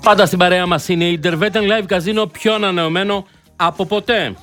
Πάντα στην παρέα μας είναι η Derveten Live Casino, πιο ανανεωμένο από ποτέ.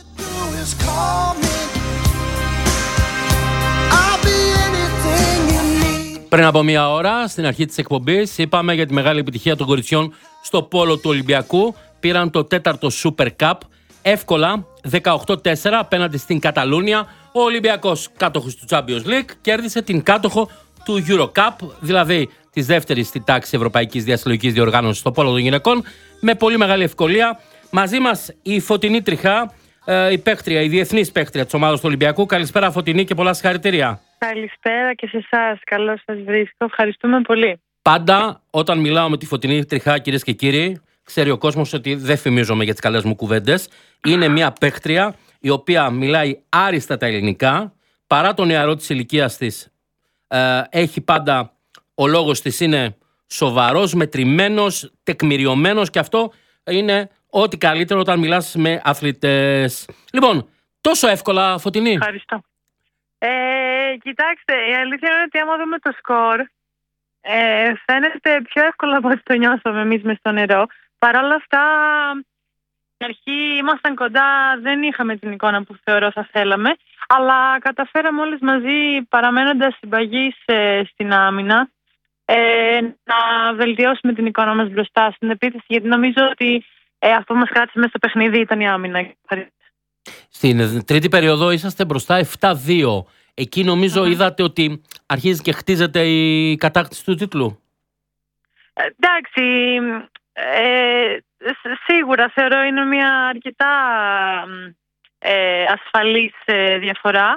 Πριν από μία ώρα, στην αρχή της εκπομπής, είπαμε για τη μεγάλη επιτυχία των κοριτσιών στο πόλο του Ολυμπιακού. Πήραν το 4ο Super Cup εύκολα, 18-4 απέναντι στην Καταλούνια. Ο Ολυμπιακός, κάτοχος του Champions League, κέρδισε την κάτοχο του Euro Cup, δηλαδή της δεύτερης στη τάξη Ευρωπαϊκής Διασυλλογικής Διοργάνωσης στο πόλο των γυναικών, με πολύ μεγάλη ευκολία. Μαζί μας η Φωτεινή Τριχά, η παίκτρια, η διεθνής παίκτρια της ομάδας του Ολυμπιακού. Καλησπέρα Φωτεινή και πολλά συγχαρητήρια. Καλησπέρα και σε εσάς. Καλώς σας βρίσκω. Ευχαριστούμε πολύ. Πάντα όταν μιλάω με τη Φωτεινή Τριχά, κυρίες και κύριοι, ξέρει ο κόσμος ότι δεν φημίζομαι για τις καλές μου κουβέντες. Είναι μια παίκτρια η οποία μιλάει άριστα τα ελληνικά, παρά τον νεαρό της ηλικίας της. Έχει πάντα, ο λόγος της είναι σοβαρός, μετρημένος, τεκμηριωμένος και αυτό είναι ό,τι καλύτερο όταν μιλάς με αθλητές. Λοιπόν, τόσο εύκολα, Φωτεινή. Ευχαριστώ. Κοιτάξτε, η αλήθεια είναι ότι άμα δούμε το σκορ, φαίνεται πιο εύκολα από ό,τι το νιώσαμε εμείς μες στο νερό. Παρ' όλα αυτά, στην αρχή ήμασταν κοντά, δεν είχαμε την εικόνα που θεωρώ θα θέλαμε, αλλά καταφέραμε όλες μαζί, παραμένοντας συμπαγείς στην άμυνα, να βελτιώσουμε την εικόνα μας μπροστά στην επίθεση, γιατί νομίζω ότι αυτό που μας κράτησε μέσα στο παιχνίδι ήταν η άμυνα. Στην τρίτη περίοδο είσαστε μπροστά 7-2. Εκεί νομίζω είδατε ότι αρχίζει και χτίζεται η κατάκτηση του τίτλου. Εντάξει, σίγουρα θεωρώ είναι μια αρκετά ασφαλής διαφορά.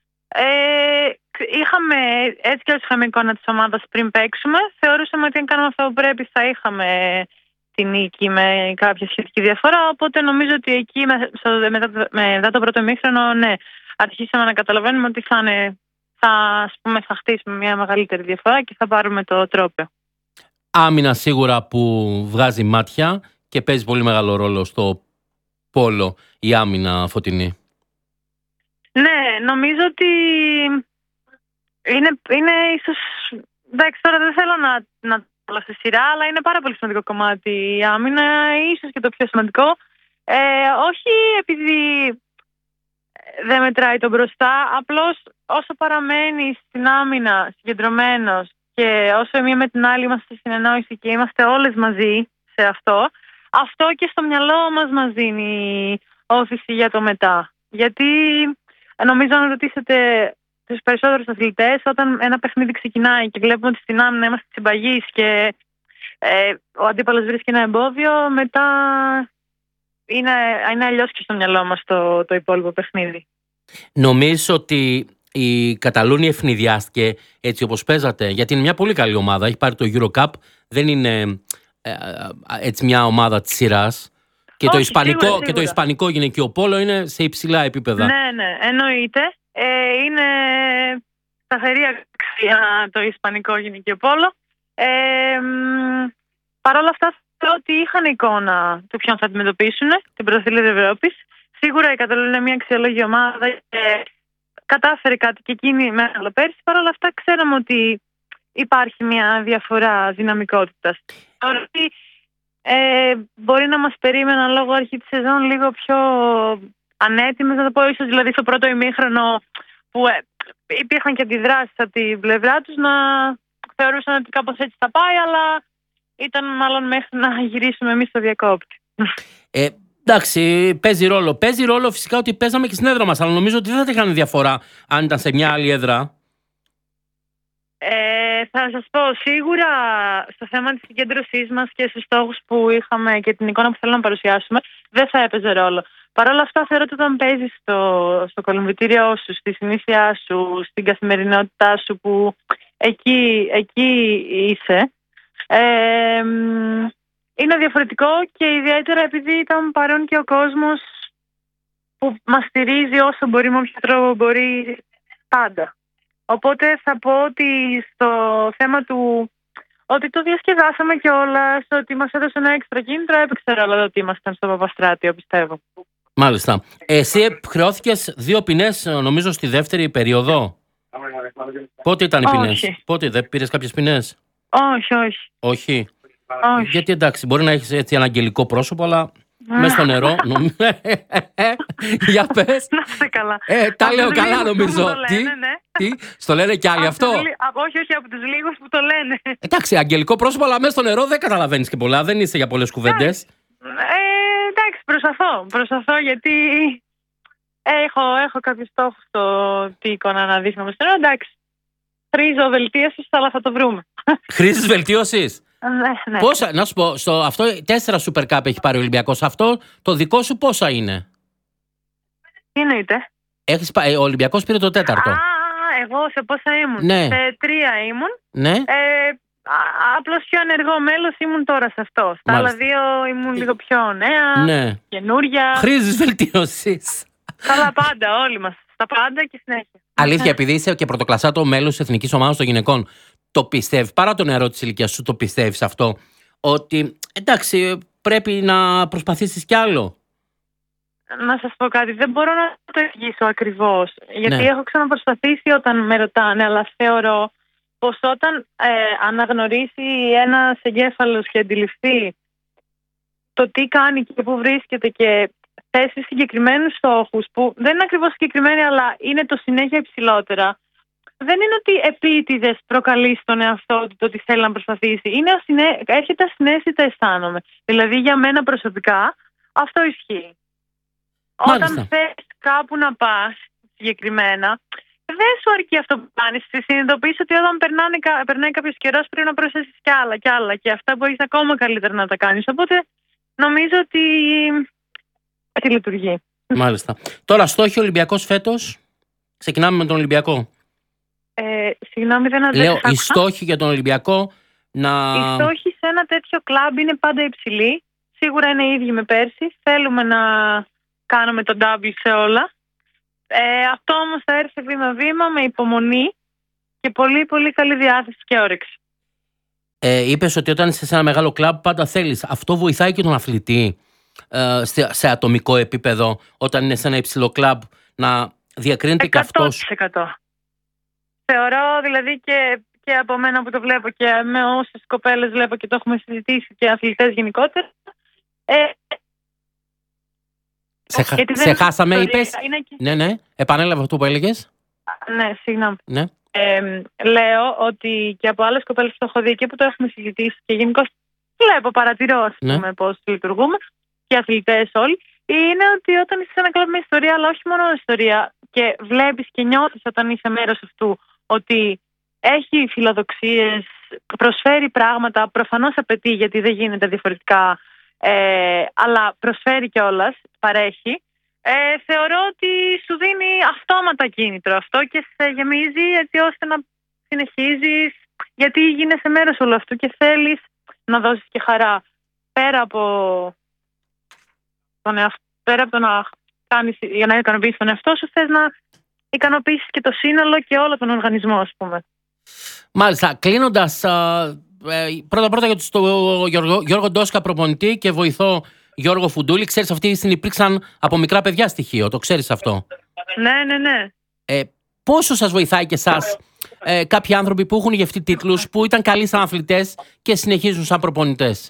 Έτσι και όσοι είχαμε εικόνα της ομάδας πριν παίξουμε, θεωρούσαμε ότι αν κάνουμε αυτό που πρέπει θα είχαμε τη νίκη με κάποια σχετική διαφορά, οπότε νομίζω ότι εκεί μετά το πρώτο ημίχρονο, ναι, αρχίσαμε να καταλαβαίνουμε ότι θα χτίσουμε μια μεγαλύτερη διαφορά και θα πάρουμε το τρόπαιο. Άμυνα σίγουρα που βγάζει μάτια και παίζει πολύ μεγάλο ρόλο στο πόλο η άμυνα, Φωτεινή. Ναι, νομίζω ότι είναι ίσως... Εντάξει, τώρα δεν θέλω να όλα στη σειρά, αλλά είναι πάρα πολύ σημαντικό κομμάτι η άμυνα, ίσως και το πιο σημαντικό. Όχι επειδή δεν μετράει το μπροστά, απλώς όσο παραμένει στην άμυνα συγκεντρωμένος και όσο μία με την άλλη είμαστε στη συνεννόηση και είμαστε όλες μαζί σε αυτό, αυτό και στο μυαλό μας δίνει όθηση για το μετά. Γιατί νομίζω αν ρωτήσετε τους περισσότερους αθλητές, όταν ένα παιχνίδι ξεκινάει και βλέπουμε ότι στην άμυνα είμαστε συμπαγείς και ο αντίπαλος βρίσκει ένα εμπόδιο, μετά είναι αλλιώς και στο μυαλό μας το υπόλοιπο παιχνίδι. Νομίζω ότι η Καταλούνια ευνηδιάστηκε έτσι όπως παίζατε, γιατί είναι μια πολύ καλή ομάδα, έχει πάρει το Euro Cup, δεν είναι έτσι μια ομάδα της σειράς. Και, όχι, σίγουρα. Και το ισπανικό γυναικείο πόλο είναι σε υψηλά επίπεδα. Ναι, εννοείται. Είναι σταθερή αξία το ισπανικό γυναικείο πόλο. Παρ' όλα αυτά, θεωρώ ότι είχαν εικόνα του ποιον θα αντιμετωπίσουν, την πρωταθλήτρια της Ευρώπης. Σίγουρα η Καταλούνια είναι μια αξιόλογη ομάδα και κατάφερε κάτι και εκείνη μεγάλο πέρσι. Παρ' όλα αυτά, ξέραμε ότι υπάρχει μια διαφορά δυναμικότητας. Θεωρώ ότι μπορεί να μας περίμεναν λόγω αρχή της σεζόν λίγο πιο ανέτοιμες, να το πω, ίσως δηλαδή στο πρώτο ημίχρονο που υπήρχαν και αντιδράσεις από την πλευρά τους, να θεωρούσαν ότι κάπως έτσι θα πάει, αλλά ήταν μάλλον μέχρι να γυρίσουμε εμείς στο διακόπτη. Εντάξει, παίζει ρόλο. Παίζει ρόλο φυσικά ότι παίζαμε και στην έδρα μας, αλλά νομίζω ότι δεν θα είχαν διαφορά αν ήταν σε μια άλλη έδρα. Θα σας πω, σίγουρα στο θέμα της συγκέντρωσής μας και στους στόχους που είχαμε και την εικόνα που θέλουμε να παρουσιάσουμε, δεν θα έπαιζε ρόλο. Παρ' όλα αυτά, θεωρώ ότι όταν παίζεις στο κολυμβητήριό σου, στη συνήθεια σου, στην καθημερινότητά σου, που εκεί είσαι, είναι διαφορετικό και ιδιαίτερα επειδή ήταν παρόν και ο κόσμος που μας στηρίζει όσο μπορεί, με όποιο τρόπο μπορεί, πάντα. Οπότε θα πω ότι στο θέμα του ότι το διασκεδάσαμε κιόλας, ότι μας έδωσε ένα έξτρα κίνητρο, έπαιξε ρόλο ότι ήμασταν στο Παπαστράτιο, πιστεύω. Μάλιστα. Εσύ χρεώθηκες 2 ποινές, νομίζω, στη δεύτερη περίοδο. Πότε ήταν οι ποινές? Πότε, δεν πήρες κάποιες ποινές? Όχι. Όχι. Όχι. Γιατί εντάξει, μπορεί να έχεις έτσι ένα αγγελικό πρόσωπο, αλλά μέσα στο νερό. Για πες. Να είστε καλά. Τα Από λέω τους καλά, λίγους που νομίζω. το λένε, ναι. Τι, στο λένε κι άλλοι αυτό. Όχι, από τους λίγους που το λένε. Εντάξει, αγγελικό πρόσωπο, αλλά μέσα στο νερό δεν καταλαβαίνεις και πολλά. Δεν είσαι για πολλές κουβέντες. Εντάξει, προσπαθώ γιατί έχω κάποιους στόχους στο τι εικόνα να δείχνω μέσα στο νερό. Εντάξει, χρήζω βελτίωσης, αλλά θα το βρούμε. Χρήζεις βελτίωσης. Ναι. Πόσα, να σου πω, αυτό 4 Super Cup έχει πάρει ο Ολυμπιακός. Αυτό το δικό σου πόσα είναι? Τι εννοείται? Ο Ολυμπιακός πήρε το 4ο. Εγώ σε πόσα ήμουν? Ναι. Σε 3 ήμουν. Ναι. Απλώς πιο ενεργό μέλος ήμουν τώρα σε αυτό. Στα άλλα 2 ήμουν λίγο πιο νέα, ναι. Καινούρια. Χρήζεις βελτίωσης. Καλά πάντα, όλοι μας. Στα πάντα και συνέχεια. Αλήθεια, επειδή είσαι και πρωτοκλασσάτο μέλος της Εθνικής Ομάδας των Γυναικών, το πιστεύεις, παρά το νεαρό της ηλικίας σου, το πιστεύεις αυτό, ότι εντάξει, πρέπει να προσπαθήσεις κι άλλο? Να σας πω κάτι, δεν μπορώ να το εξηγήσω ακριβώς. Γιατί Ναι. έχω ξαναπροσπαθήσει όταν με ρωτάνε, αλλά θεωρώ πως όταν αναγνωρίσει ένας εγκέφαλος και αντιληφθεί το τι κάνει και πού βρίσκεται και θέσει συγκεκριμένους στόχους που δεν είναι ακριβώς συγκεκριμένοι, αλλά είναι το συνέχεια υψηλότερα, δεν είναι ότι επίτηδες προκαλεί στον εαυτό του το ότι θέλει να προσπαθήσει. Έρχεται ασυναίσθητα, αισθάνομαι. Δηλαδή για μένα προσωπικά αυτό ισχύει. Μάλιστα. Όταν θες κάπου να πας συγκεκριμένα, δεν σου αρκεί αυτό που κάνεις. Συνειδητοποιείς ότι όταν περνάει κάποιος καιρός πρέπει να προσθέσεις κι άλλα και αυτά μπορείς ακόμα καλύτερα να τα κάνεις. Οπότε νομίζω ότι έτσι λειτουργεί. Μάλιστα. Τώρα, στόχοι Ολυμπιακός φέτος. Ξεκινάμε με τον Ολυμπιακό. Συγγνώμη, δεν αντέχω. Λέω, οι στόχοι για τον Ολυμπιακό να... Οι στόχοι σε ένα τέτοιο κλαμπ είναι πάντα υψηλοί. Σίγουρα είναι οι ίδιοι με πέρσι. Θέλουμε να κάνουμε τον double σε όλα. Αυτό όμως θα έρθει βήμα-βήμα με υπομονή και πολύ πολύ καλή διάθεση και όρεξη. Είπες ότι όταν είσαι σε ένα μεγάλο κλαμπ πάντα θέλεις. Αυτό βοηθάει και τον αθλητή σε ατομικό επίπεδο, όταν είναι σε ένα υψηλό κλαμπ, να διακρίνεται και αυτός? 100%. Θεωρώ δηλαδή και από μένα που το βλέπω και με όσες κοπέλες βλέπω και το έχουμε συζητήσει και αθλητές γενικότερα. Σε χάσαμε, είπες? Ναι, επανέλαβε αυτό που έλεγες. Ναι, συγγνώμη. Ναι. Λέω ότι και από άλλες κοπέλες που το έχω δει και που το έχουμε συζητήσει και γενικώς παρατηρώ ας πούμε πώς λειτουργούμε και αθλητές όλοι, είναι ότι όταν είσαι σε ένα κλαμπ με ιστορία, αλλά όχι μόνο ιστορία, και βλέπεις και νιώθεις όταν είσαι μέρος αυτού ότι έχει φιλοδοξίες, προσφέρει πράγματα, προφανώς απαιτεί γιατί δεν γίνεται διαφορετικά, αλλά προσφέρει κιόλας, παρέχει. Θεωρώ ότι σου δίνει αυτόματα κίνητρο αυτό και σε γεμίζει έτσι ώστε να συνεχίζεις, γιατί γίνεσαι μέρος όλου αυτού και θέλεις να δώσεις και χαρά. Πέρα από το να κάνεις, για να ικανοποιήσεις τον εαυτό σου, θες να ικανοποιήσεις και το σύνολο και όλο τον οργανισμό, ας πούμε. Μάλιστα. Κλείνοντας, πρώτα για τον Γιώργο Ντόσκα, προπονητή, και βοηθό Γιώργο Φουντούλη. Ξέρεις, αυτοί υπήρξαν από μικρά παιδιά στοιχείο, το ξέρεις αυτό? Ναι. Πόσο σας βοηθάει και εσάς κάποιοι άνθρωποι που έχουν γευτεί τίτλους, που ήταν καλοί σαν αθλητές και συνεχίζουν σαν προπονητές?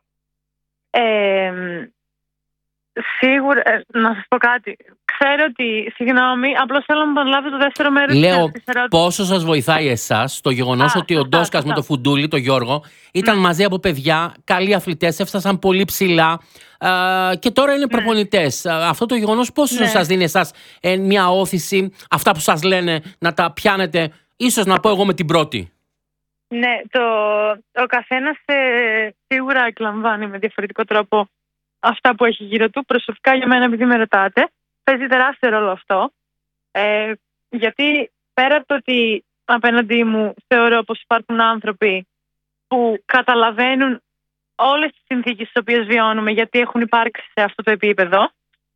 Σίγουρα, να σας πω κάτι. Ξέρω ότι, συγγνώμη, απλώς θέλω να παραλάβω το δεύτερο μέρος. Λέω, πόσο σας βοηθάει εσάς το γεγονός ότι ο Ντόσκας με το Φουντούλη, το Γιώργο, ήταν μαζί από παιδιά, καλοί αθλητές, έφτασαν πολύ ψηλά και τώρα είναι προπονητές. Αυτό το γεγονός πόσο σας δίνει εσάς μια όθηση, αυτά που σας λένε, να τα πιάνετε, ίσως να πω εγώ με την πρώτη? Ναι, ο καθένας σίγουρα εκλαμβάνει με διαφορετικό τρόπο αυτά που έχει γύρω του. Προσωπικά για μένα, επειδή με ρωτάτε, παίζει τεράστιο ρόλο αυτό. Γιατί πέρα από το ότι απέναντί μου θεωρώ πως υπάρχουν άνθρωποι που καταλαβαίνουν όλες τις συνθήκες τις οποίες βιώνουμε, γιατί έχουν υπάρξει σε αυτό το επίπεδο,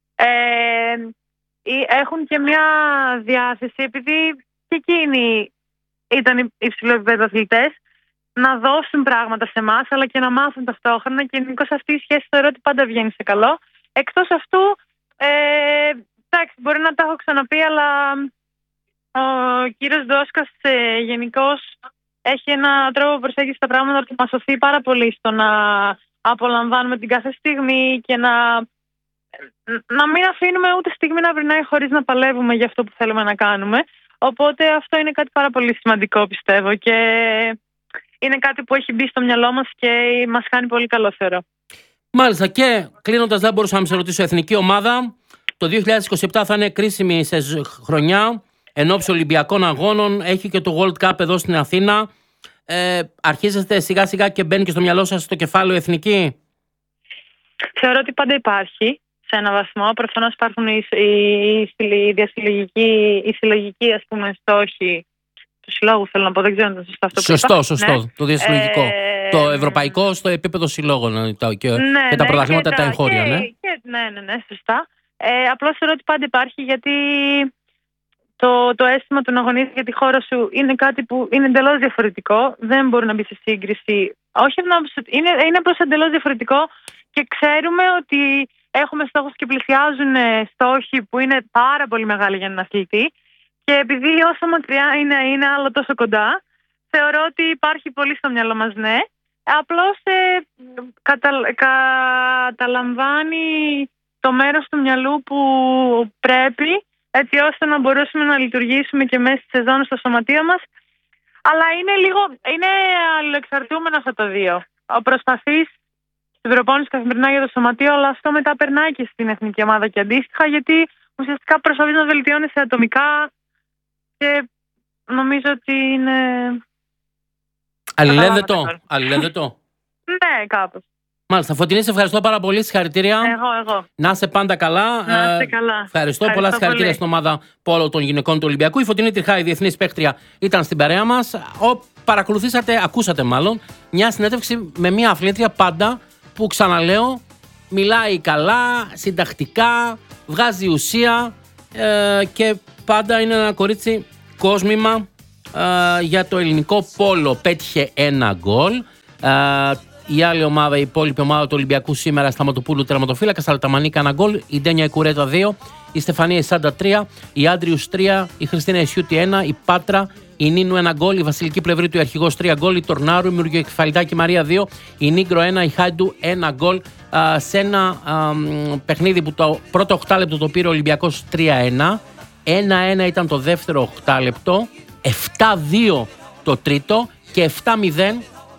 έχουν και μια διάθεση, επειδή και εκείνοι ήταν υψηλό επίπεδο αθλητές, να δώσουν πράγματα σε εμάς, αλλά και να μάθουν ταυτόχρονα, και γενικώς αυτή η σχέση θεωρώ ότι πάντα βγαίνει σε καλό. Εκτός αυτού, εντάξει, μπορεί να τα έχω ξαναπεί, αλλά ο κύριος Ντόσκας γενικώς έχει έναν τρόπο προσέγγισης στα πράγματα που μας σωθεί πάρα πολύ στο να απολαμβάνουμε την κάθε στιγμή και να μην αφήνουμε ούτε στιγμή να περνάει χωρίς να παλεύουμε για αυτό που θέλουμε να κάνουμε. Οπότε αυτό είναι κάτι πάρα πολύ σημαντικό, πιστεύω, και είναι κάτι που έχει μπει στο μυαλό μας και μας κάνει πολύ καλό, θεωρώ. Μάλιστα, και κλείνοντας, δεν μπορούσα να σε ρωτήσω, εθνική ομάδα το 2027 θα είναι κρίσιμη σε χρονιά εν ώψη Ολυμπιακών Αγώνων, έχει και το World Cup εδώ στην Αθήνα. Αρχίζετε σιγά σιγά και μπαίνει και στο μυαλό σας το κεφάλαιο εθνική? Θεωρώ ότι πάντα υπάρχει σε έναν βαθμό. Προφανώς υπάρχουν οι συλλογικοί, ας πούμε, στόχοι του συλλόγου, θέλω να πω, δεν ξέρω αν είναι σωστό αυτό. Σωστό, ναι. Το διασυλλογικό. Το ευρωπαϊκό στο επίπεδο συλλόγων και τα πρωταθλήματα τα εγχώρια, ναι. Ναι, σωστά. Απλώς θεωρώ ότι πάντα υπάρχει, γιατί το αίσθημα του να αγωνίζεις για τη χώρα σου είναι κάτι που είναι εντελώς διαφορετικό. Δεν μπορεί να μπει σε σύγκριση. Όχι, είναι απλώς εντελώς διαφορετικό και ξέρουμε ότι έχουμε στόχους και πλησιάζουν στόχοι που είναι πάρα πολύ μεγάλοι για έναν αθλητή. Και επειδή όσο μακριά είναι άλλο τόσο κοντά, θεωρώ ότι υπάρχει πολύ στο μυαλό μας, ναι. Απλώς καταλαμβάνει το μέρος του μυαλού που πρέπει, έτσι ώστε να μπορέσουμε να λειτουργήσουμε και μέσα στη σεζόν στο σωματείο μας. Αλλά είναι αλληλοεξαρτούμενα αυτά τα δύο. Προσπαθείς στην προπόνηση καθημερινά για το σωματείο, αλλά αυτό μετά περνάει και στην εθνική ομάδα και αντίστοιχα, γιατί ουσιαστικά προσπαθείς να βελτιώνεσαι ατομικά και νομίζω ότι είναι αλληλένδετο. Ναι, κάπως. Μάλιστα. Φωτεινή, σε ευχαριστώ πάρα πολύ. Συγχαρητήρια. Εγώ. Να είσαι πάντα καλά. Να είσαι καλά. Ευχαριστώ. Πολλά συγχαρητήρια στην ομάδα πόλο των γυναικών του Ολυμπιακού. Η Φωτεινή Τριχά, η διεθνής παίκτρια, ήταν στην παρέα μας. Ακούσατε μάλλον, μια συνέντευξη με μια αθλήτρια πάντα που, ξαναλέω, μιλάει καλά, συντακτικά, βγάζει ουσία και πάντα είναι ένα κορίτσι κόσμημα για το ελληνικό πόλο. Πέτυχε ένα γκολ. Η άλλη ομάδα, η υπόλοιπη ομάδα του Ολυμπιακού σήμερα, Σταματοπούλου τερματοφύλακα, Αλταμανίκα ένα γκολ, η Ντένια Ικουρέτα 2, η Στεφανία Ισάντα 3, η Άντριους 3, η Χριστίνα Ισιούτη 1, η Πάτρα, η Νίνου 1 γκολ, η Βασιλική Πλευρή του Αρχηγός 3 γκολ, η Τορνάρου, η Μουργιοκεφαλιτάκη Μαρία 2, η Νίγκρο 1, η Χάιντου 1 γκολ, σε ένα παιχνίδι που το πρώτο 8 λεπτό το πήρε ο Ολυμπιακός 3-1, 1-1 ήταν το δεύτερο 8 λεπτό, 7-2 το τρίτο και 7-0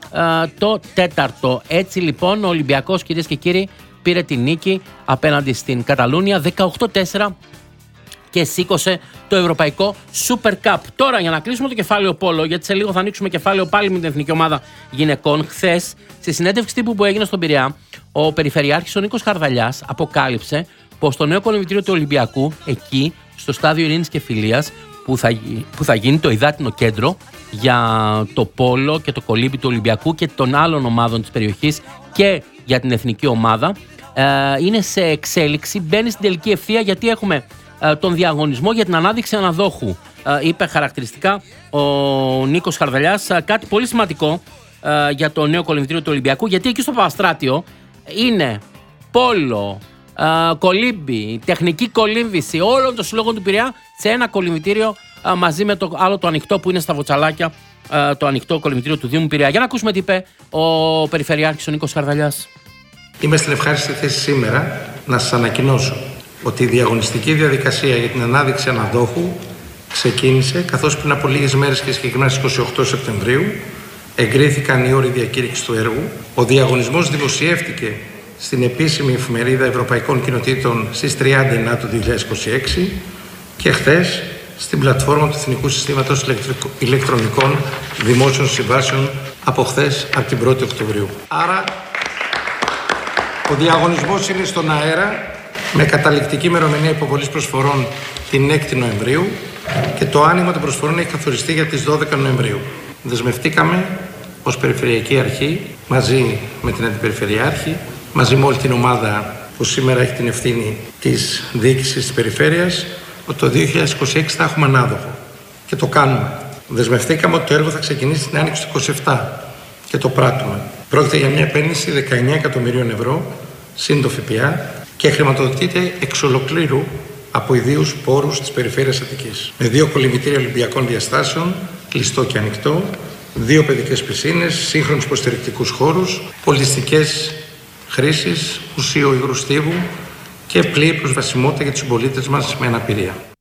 το τέταρτο. Έτσι λοιπόν ο Ολυμπιακός, κυρίες και κύριοι, πήρε την νίκη απέναντι στην Καταλούνια 18-4 και σήκωσε το ευρωπαϊκό Super Cup. Τώρα, για να κλείσουμε το κεφάλαιο πόλο, γιατί σε λίγο θα ανοίξουμε κεφάλαιο πάλι με την εθνική ομάδα γυναικών. Χθες, στη συνέντευξη τύπου που έγινε στον Πειραιά, ο Περιφερειάρχης ο Νίκος Χαρδαλιάς αποκάλυψε πως το νέο κολυμβητήριο του Ολυμπιακού, εκεί στο στάδιο Ειρήνης και Φιλίας, που θα γίνει το υδάτινο κέντρο για το πόλο και το κολύμπι του Ολυμπιακού και των άλλων ομάδων της περιοχής και για την εθνική ομάδα, είναι σε εξέλιξη, μπαίνει στην τελική ευθεία, γιατί έχουμε τον διαγωνισμό για την ανάδειξη αναδόχου. Είπε χαρακτηριστικά ο Νίκος Χαρδαλιάς κάτι πολύ σημαντικό για το νέο κολυμβητήριο του Ολυμπιακού, γιατί εκεί στο Παπαστράτιο είναι πόλο, κολύμπι, τεχνική κολύμβηση όλων των συλλόγων του Πειραιά σε ένα κολυμβητήριο, μαζί με το άλλο το ανοιχτό που είναι στα Βοτσαλάκια, το ανοιχτό κολυμβητήριο του Δήμου Πειραιά. Για να ακούσουμε τι είπε ο Περιφερειάρχης ο Νίκος Χαρδαλιάς. Είμαι στην ευχάριστη θέση σήμερα να σας ανακοινώσω ότι η διαγωνιστική διαδικασία για την ανάδειξη αναδόχου ξεκίνησε, καθώς πριν από λίγες μέρες και συγκεκριμένα στις 28 Σεπτεμβρίου εγκρίθηκαν οι όροι διακήρυξης του έργου. Ο διαγωνισμός δημοσιεύτηκε στην επίσημη εφημερίδα Ευρωπαϊκών Κοινοτήτων στις 30 του 2026 και χθες στην πλατφόρμα του Εθνικού Συστήματος Ηλεκτρονικών Δημόσιων Συμβάσεων από χθες, από την 1η Οκτωβρίου. Άρα, ο διαγωνισμός είναι στον αέρα με καταληκτική ημερομηνία υποβολής προσφορών την 6η Νοεμβρίου και το άνοιγμα των προσφορών έχει καθοριστεί για τις 12 Νοεμβρίου. Δεσμευτήκαμε ως Περιφερειακή Αρχή, μαζί με την Αντιπεριφερειάρχη, μαζί με όλη την ομάδα που σήμερα έχει την ευθύνη της διοίκησης της Περιφέρειας, ότι το 2026 θα έχουμε ανάδοχο. Και το κάνουμε. Δεσμευτήκαμε ότι το έργο θα ξεκινήσει την άνοιξη του 27 και το πράττουμε. Πρόκειται για μια επένδυση 19 εκατομμυρίων ευρώ, συν το ΦΠΑ, και χρηματοδοτείται εξ ολοκλήρου από ιδίους πόρους της Περιφέρειας Αττικής. Με 2 κολυμβητήρια Ολυμπιακών διαστάσεων, κλειστό και ανοιχτό, 2 παιδικές πισίνες, σύγχρονους υποστηρικτικούς χώρους, πολιτιστικές χρήσεις, μουσείο υγρού στίβου και πλήρη προσβασιμότητα για τους συμπολίτες μας με αναπηρία.